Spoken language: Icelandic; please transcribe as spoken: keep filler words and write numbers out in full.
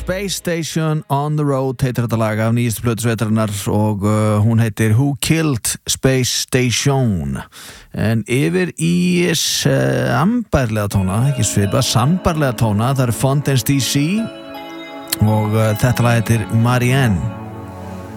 Space Station on the Road heitir þetta lag af nýjastu plötu sveitarinnar og uh, hún heitir Who Killed Space Station. En yfir í uh, ambærlega tóna, ekki svipa, sambarlega tóna, það er Fontaines D C og uh, þetta lag heitir Marianne.